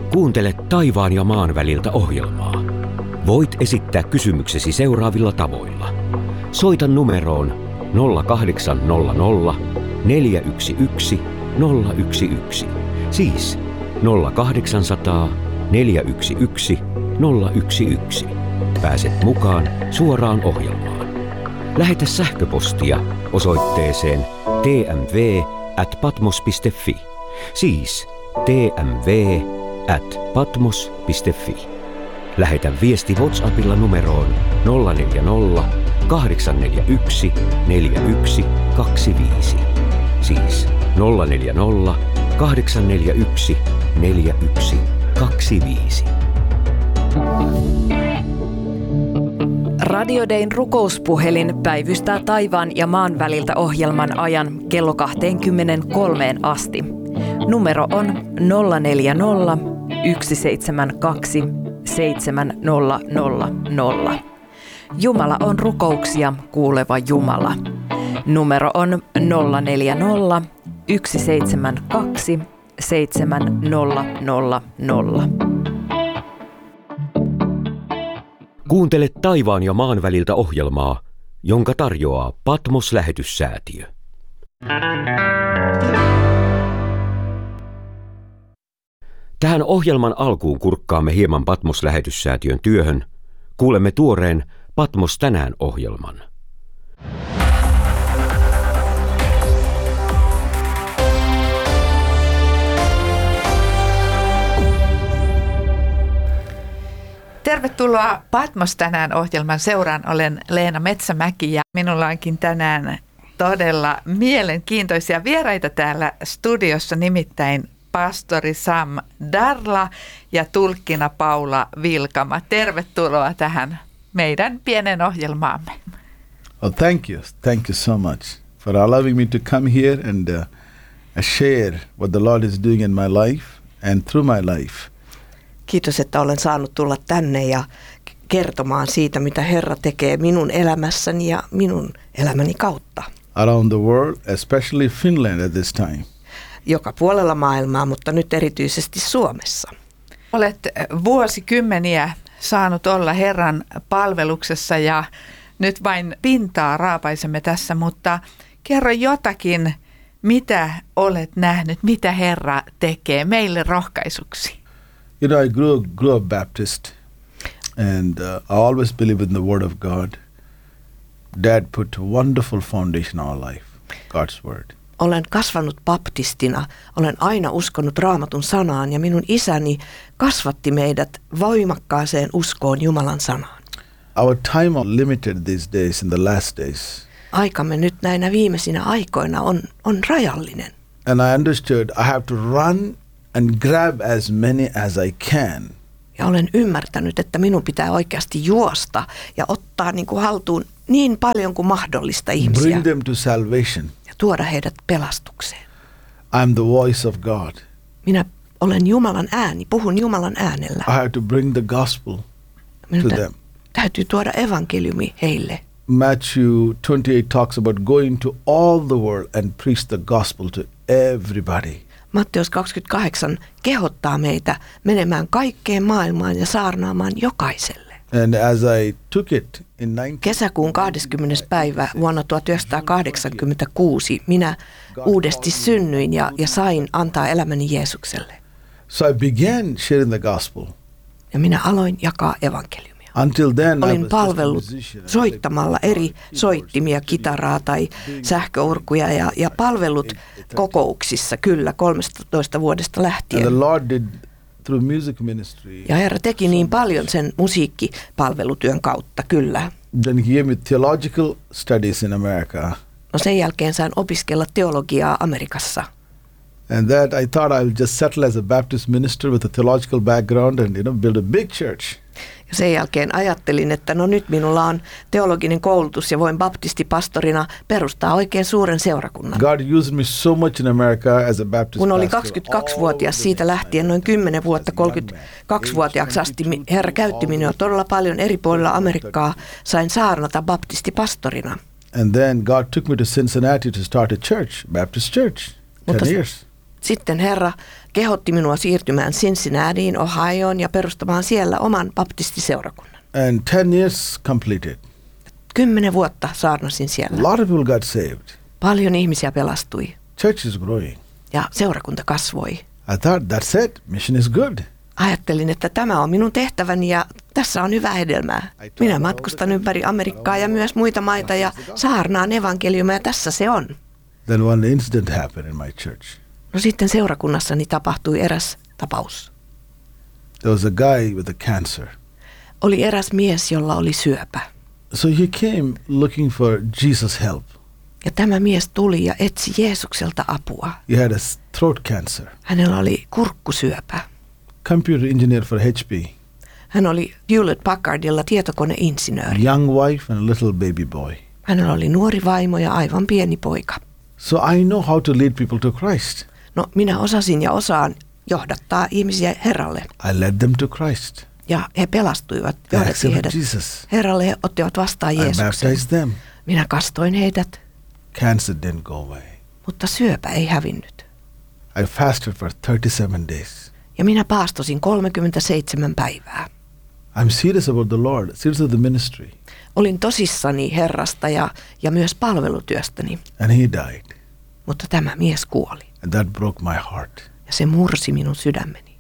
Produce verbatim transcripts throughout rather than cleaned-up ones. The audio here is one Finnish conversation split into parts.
Kuuntele Taivaan ja maan väliltä -ohjelmaa. Voit esittää kysymyksesi seuraavilla tavoilla. Soita numeroon nolla kahdeksan nolla nolla neljä yksi yksi nolla yksi yksi. Siis nolla kahdeksansataa neljä yksi yksi nolla yksi yksi. Pääset mukaan suoraan ohjelmaan. Lähetä sähköpostia osoitteeseen t m v at patmos piste f i. Siis t m v at patmos piste f i. Lähetä viesti WhatsAppilla numeroon nolla neljä nolla kahdeksan neljä yksi neljä yksi kaksi viisi. Siis nolla neljä nolla kahdeksan neljä yksi neljä yksi kaksi viisi. Radio Dayn rukouspuhelin päivystää taivaan ja maan väliltä -ohjelman ajan kello kaksikymmentäkolme asti. Numero on nolla neljä nolla yksi seitsemän kaksi seitsemän nolla nolla nolla. Jumala on rukouksia kuuleva Jumala. Numero on nolla neljä nolla yksi seitsemän kaksi seitsemän nolla nolla nolla. Kuuntele Taivaan ja maan väliltä -ohjelmaa, jonka tarjoaa Patmos-lähetyssäätiö. Tähän ohjelman alkuun kurkkaamme hieman Patmos-lähetyssäätiön työhön. Kuulemme tuoreen Patmos tänään -ohjelman. Tervetuloa Patmos tänään -ohjelman seuraan. Olen Leena Metsämäki ja minulla onkin tänään todella mielenkiintoisia vieraita täällä studiossa, nimittäin pastori Sam Darla ja tulkkina Paula Vilkama. Tervetuloa tähän meidän pienen ohjelmaamme. Well, thank you. Thank you so much for allowing me to come here and uh, share what the Lord is doing in my life and through my life. Kiitos, että olen saanut tulla tänne ja kertomaan siitä, mitä Herra tekee minun elämässäni ja minun elämäni kautta. Around the world, especially Finland at this time. Joka puolella maailmaa, mutta nyt erityisesti Suomessa. Olet vuosikymmeniä saanut olla Herran palveluksessa ja nyt vain pintaa raapaisemme tässä, mutta kerro jotakin, mitä olet nähnyt, mitä Herra tekee meille rohkaisuksi. You know, I grew, grew up Baptist and uh, I always believe in the Word of God. Dad put a wonderful foundation on our life, God's Word. Olen kasvanut baptistina, olen aina uskonut Raamatun sanaan ja minun isäni kasvatti meidät voimakkaaseen uskoon Jumalan sanaan. Our time is limited these days in the last days. Aikamme nyt näinä viimeisinä aikoina on, on rajallinen. And I understood I have to run and grab as many as I can. Ja olen ymmärtänyt, että minun pitää oikeasti juosta ja ottaa niin kuin haltuun niin paljon kuin mahdollista ihmisiä. Bring them to salvation. Ja tuoda heidät pelastukseen. I'm the voice of God. Minä olen Jumalan ääni, puhun Jumalan äänellä. I have to bring the gospel Minun to them. Täytyy tuoda evankeliumi heille. Matthew twenty-eight talks about going to all the world and preach the gospel to everybody. Matteus kaksikymmentäkahdeksan kehottaa meitä menemään kaikkeen maailmaan ja saarnaamaan jokaiselle. And as I took it in Kesäkuun kahdeskymmenes päivä vuonna tuhatyhdeksänsataakahdeksankymmentäkuusi minä uudesti synnyin ja, ja sain antaa elämäni Jeesukselle. So I began sharing the gospel. Ja minä aloin jakaa evankeliumia. Until then, Olin palvellut soittamalla eri soittimia, kitaraa tai sähköurkuja ja, ja palvellut kokouksissa kyllä kolmestatoista vuodesta lähtien. And the Lord did through music ministry. Ja Herra teki niin paljon sen musiikkipalvelutyön kautta kyllä. Then he gave me theological studies in America. No sen jälkeen sain opiskella teologiaa Amerikassa. And that I thought I would just settle as a Baptist minister with a theological background and you know build a big church. Ja sen jälkeen ajattelin, että no nyt minulla on teologinen koulutus ja voin baptistipastorina perustaa oikein suuren seurakunnan. God used me so much in America as a Baptist Kun oli pastor. kaksikymmentäkaksivuotias siitä lähtien noin kymmenen vuotta kolmekymmentäkaksivuotiaaksi asti Herra käytti minua todella paljon eri puolilla Amerikkaa. Sain saarnata baptistipastorina. And then God took me to Cincinnati to start a church, Baptist church. Mutta, ten years. Sitten Herra kehotti minua siirtymään Cincinnatiiin, Ohioon ja perustamaan siellä oman baptistiseurakunnan. And ten years completed. Kymmenen vuotta saarnasin A siellä. lot of people got saved. Paljon ihmisiä pelastui Church is growing. ja seurakunta kasvoi. I thought, that's it. Mission is good. Ajattelin, että tämä on minun tehtäväni ja tässä on hyvä hedelmää. Minä matkustan ympäri Amerikkaa ja myös muita maita ja saarnaan evankeliumia ja tässä se on. Then one incident happened in my church. No sitten seurakunnassani tapahtui eräs tapaus. There was a guy with a cancer. Oli eräs mies, jolla oli syöpä. So he came looking for Jesus' help. Ja tämä mies tuli ja etsi Jeesukselta apua. He had a s- throat cancer. Hänellä oli kurkkusyöpä. Computer engineer for H P. Hän oli Hewlett Packardilla tietokoneinsinööri. Young wife and a little baby boy. Hänellä oli nuori vaimo ja aivan pieni poika. So I know how to lead people to Christ. No minä osasin ja osaan johdattaa ihmisiä Herralle. I led them to Christ. Ja he pelastuivat, They johdatti accepted heidät Jesus. Herralle, he ottivat vastaan I Jeesuksen. baptized them. Minä kastoin heidät, Cancer didn't go away. mutta syöpä ei hävinnyt. I fasted for thirty-seven days. Ja minä paastosin kolmekymmentäseitsemän päivää. I'm serious about the Lord, serious of the ministry. Olin tosissani Herrasta ja, ja myös palvelutyöstäni, And he died. mutta tämä mies kuoli. And that broke my heart. Ja se mursi minun sydämeni.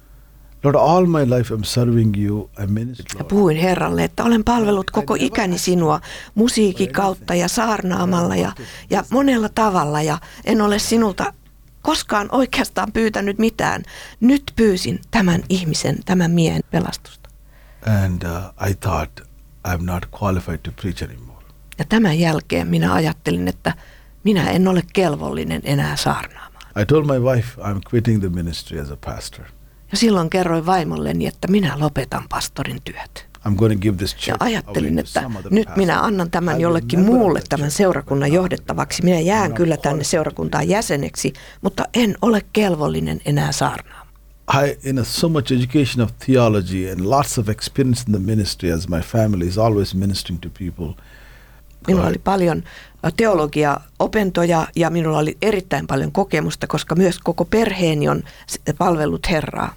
Lord, all my life I'm serving you. I minister, Ja Lord. puhuin Herralle, että olen palvellut koko ikäni sinua musiikin kautta ja saarnaamalla ja, ja monella tavalla. Ja en ole sinulta koskaan oikeastaan pyytänyt mitään. Nyt pyysin tämän ihmisen, tämän miehen pelastusta. And uh, I thought I'm not qualified to preach anymore. Ja tämän jälkeen minä ajattelin, että minä en ole kelvollinen enää saarnaamaan. I told my wife I'm quitting the ministry as a pastor. Ja silloin kerroin vaimolleni, että minä lopetan pastorin työt. I'm going to give this Ja church ajattelin, away to että some other nyt pastor. minä annan tämän I jollekin remember muulle that tämän church. seurakunnan johdettavaksi. Minä jään kyllä tänne seurakuntaan jäseneksi, mutta en ole kelvollinen enää saarnaamaan. I, in a, so much education of theology and lots of experience in the ministry as my family is always ministering to people. Minulla oli paljon teologia-opintoja ja minulla oli erittäin paljon kokemusta, koska myös koko perheeni on palvellut Herraa.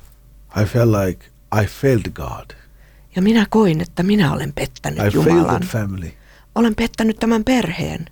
I felt like I failed God. Ja minä koin, että minä olen I pettänyt failed Jumalan. that family. Olen pettänyt tämän perheen.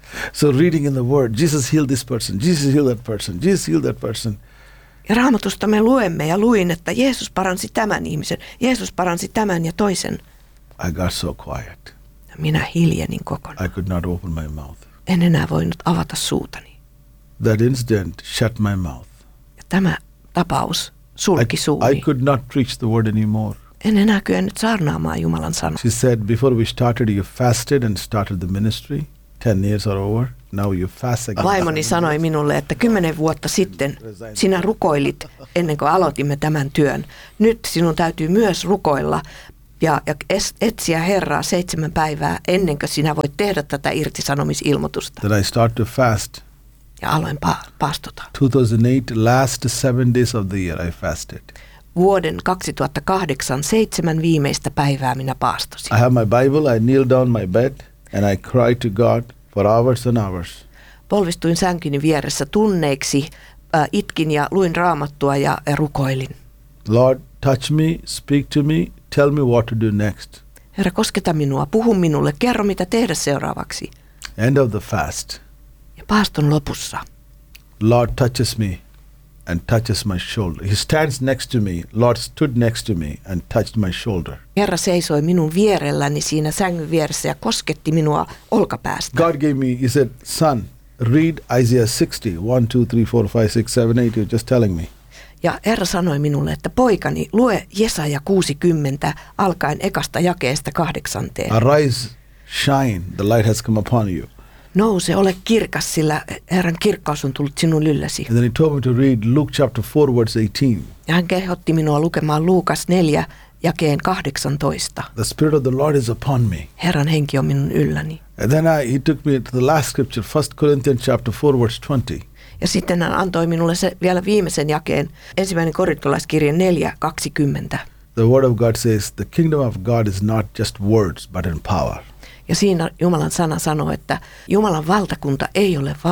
So reading in the word, Jesus healed this person, Jesus healed that person, Jesus healed that person. Ja Raamatusta me luemme ja luin, että Jeesus paransi tämän ihmisen, Jeesus paransi tämän ja toisen. I got so quiet. Ja minä hiljenin kokonaan. I could not open my mouth. En enää voinut avata suutani. That incident shut my mouth. Ja tämä tapaus sulki I, I suuni. could not preach the word anymore. En enää kyennyt saarnaamaan Jumalan sanaa. She said, before we started, you fasted and started the ministry. Ten years or over. Now you fast again. Vaimoni sanoi minulle, että kymmenen vuotta sitten sinä rukoilit ennen kuin aloitimme tämän työn. Nyt sinun täytyy myös rukoilla ja, ja etsiä Herraa seitsemän päivää ennen kuin sinä voit tehdä tätä irtisanomisilmoitusta. Then I started to fast. Ja aloin pa- pastota. two thousand eight, last seven days of the year I fasted. Vuoden kaksituhattakahdeksan seitsemän viimeistä päivää minä paastosin. I have my Bible, I kneel down my bed and I cry to God for hours and hours. Polvistuin sänkyni vieressä tunneiksi, äh, itkin ja luin raamattua ja, ja rukoilin. Lord, touch me, speak to me, tell me what to do next. Herra, kosketa minua, puhu minulle, kerro mitä tehdä seuraavaksi. End of the fast. Ja paaston lopussa Lord touches me and touches my shoulder. He stands next to me. Lord stood next to me and touched my shoulder. Herra seisoi minun vierelläni siinä sängyn vieressä ja kosketti minua olkapäästä. God gave me, he said, son, read Isaiah sixty, one, two, three, four, five, six, seven, eight. He was just telling me. Ja Herra sanoi minulle, että poikani, lue Jesaja kuusikymmentä alkaen ekasta jakeesta kahdeksanteen. Arise, shine, the light has come upon you. Nouse, ole kirkas, sillä Herran kirkkaus on tullut sinun ylläsi. And then he told me to read Luke chapter four, verse eighteen. Ja hän kehotti minua lukemaan Luukas neljä jakeen kahdeksantoista. The Spirit of the Lord is upon me. Herran henki on minun ylläni. And then I, he took me to the last scripture, First Corinthians chapter four, verse twenty. Ja sitten hän antoi minulle se vielä viimeisen jakeen, ensimmäinen korintolaiskirje neljä kaksikymmentä. The word of God says, the kingdom of God is not just words, but in power. Ja siinä Jumalan sana sanoo, että Jumalan valtakunta ei ole vaan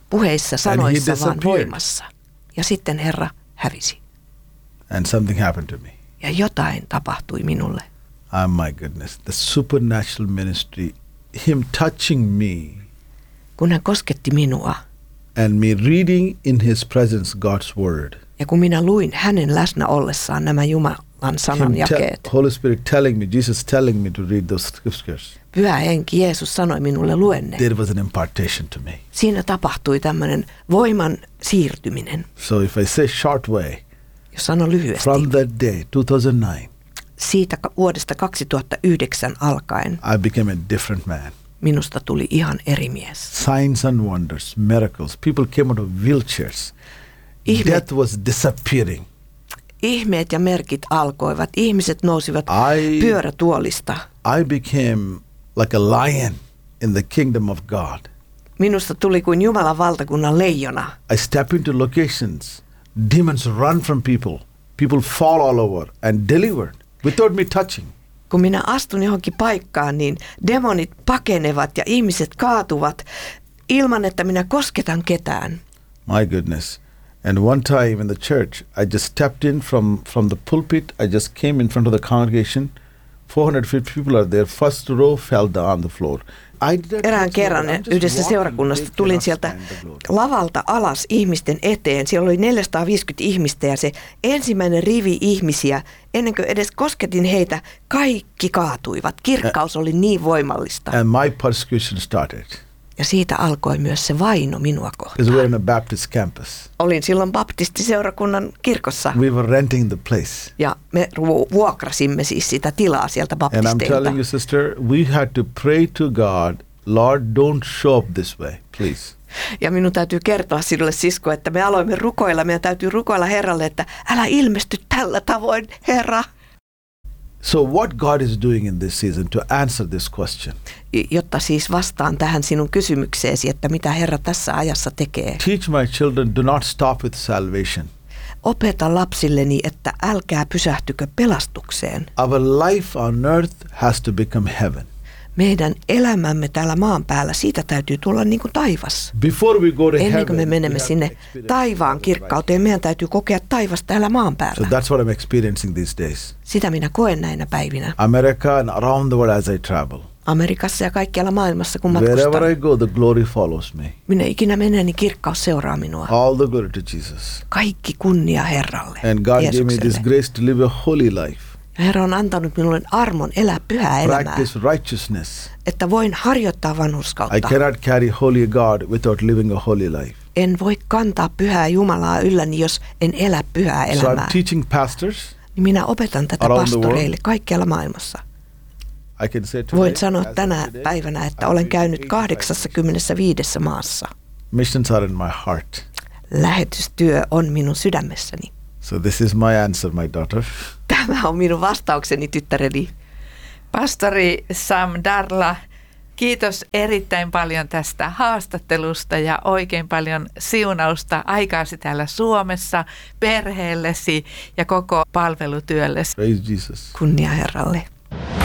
puheissa, sanoissa, vaan disappeared. voimassa. Ja sitten Herra hävisi. And something happened to me. Ja jotain tapahtui minulle. Oh my goodness. The supernatural ministry, him touching me Kun hän kosketti minua and me reading in his presence God's word. ja kun minä luin hänen läsnä ollessaan nämä Jumalan sanan Him te- jakeet. Holy Spirit telling me, Jesus telling me to read those scriptures. Pyhä henki Jeesus sanoi minulle luenne. There was an impartation to me. Siinä tapahtui tämmöinen voiman siirtyminen, So if I say short way, jos sanon lyhyesti. from that day, two thousand nine, Siitä ka- vuodesta kaksituhattayhdeksän alkaen I became a different man. minusta tuli ihan eri mies. Signs and wonders, miracles. People came out of wheelchairs. Ihme- Death was disappearing. Ihmeet ja merkit alkoivat. Ihmiset nousivat I- pyörätuolista. I became like a lion in the kingdom of God. Minusta tuli kuin Jumalan valtakunnan leijona. I step into locations. Demons run from people. People fall all over and delivered without me touching. Kun minä astun johonkin paikkaan, niin demonit pakenevat ja ihmiset kaatuvat ilman, että minä kosketan ketään. My goodness. And one time in the church, I just stepped in from, from the pulpit. I just came in front of the congregation. four hundred fifty people are there. First row fell down on the floor. I didn't Erään touch kerran nobody. I'm just yhdessä walking. seurakunnasta They tulin cannot sieltä stand the glory. lavalta alas ihmisten eteen. Siellä oli neljäsataaviisikymmentä ihmistä ja se ensimmäinen rivi ihmisiä, ennen kuin edes kosketin heitä, kaikki kaatuivat. Kirkkaus oli niin voimallista. And my persecution started. Ja siitä alkoi myös se vaino minua Because we were kohtaan. in a Baptist campus. Olin silloin baptistiseurakunnan kirkossa We were renting the place. ja me ru- vuokrasimme siis sitä tilaa sieltä And I'm baptisteilta. telling you, sister, we had to pray to God, Lord, don't show up this way, please. Ja minun täytyy kertoa sinulle, sisko, että me aloimme rukoilla. Meidän täytyy rukoilla Herralle, että älä ilmesty tällä tavoin, Herra. So what God is doing in this season to answer this question? Jotta siis vastaan tähän sinun kysymykseesi, että mitä Herra tässä ajassa tekee. Teach my children, do not stop with salvation. Opeta lapsilleni, että älkää pysähtykö pelastukseen. Our life on earth has to become heaven. Meidän elämämme täällä maan päällä, siitä täytyy tulla niin kuin taivas. Before we go to Ennen heaven, kuin me we menemme have to sinne experience taivaan kirkkauteen, meidän täytyy kokea taivas täällä maan So päällä. that's what I'm experiencing these days. Sitä minä koen näinä päivinä. America and around the world as I travel. Amerikassa ja kaikkialla maailmassa, kun Wherever matkustan. I go, the glory follows me. Minne ikinä menen, niin kirkkaus seuraa minua. All the glory to Jesus. Kaikki kunnia Herralle, And God gave me this Jeesukselle. grace to live a holy life. Ja Herra on antanut minulle armon elää pyhää elämää, Practice righteousness. että voin harjoittaa I vanhurskautta. cannot carry holy God without living a holy life. En voi kantaa pyhää Jumalaa ylläni, jos en elä pyhää So I'm elämää. teaching pastors. Niin minä opetan tätä around the pastoreille world. kaikkialla maailmassa. I can say today, Voin sanoa as of tänä today, päivänä, että I'm olen reaching käynyt eighty-five kahdeksankymmentäviisi maassa. Missions are in my heart. Lähetystyö on minun sydämessäni. So this is my answer, my daughter. Tämä on minun vastaukseni, tyttäreni. Pastori Sam Darla, kiitos erittäin paljon tästä haastattelusta ja oikein paljon siunausta aikaasi täällä Suomessa, perheellesi ja koko palvelutyöllesi. Praise Jesus. Kunnia Herralle.